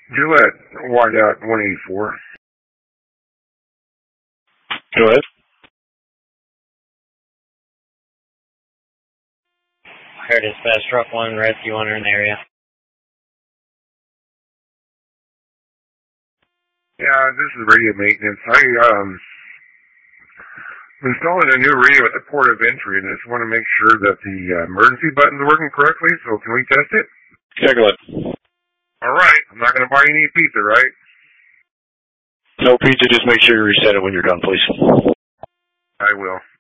Gillette, Wideout 184. Go ahead. Air Dispatch, Truck 1, Rescue 1 in the area. Yeah, this is radio maintenance. I'm installing a new radio at the port of entry, and I just want to make sure that the emergency button's working correctly, so can we test it? Yeah, go ahead. All right. I'm not going to buy any pizza, right? No pizza, just make sure you reset it when you're done, please. I will.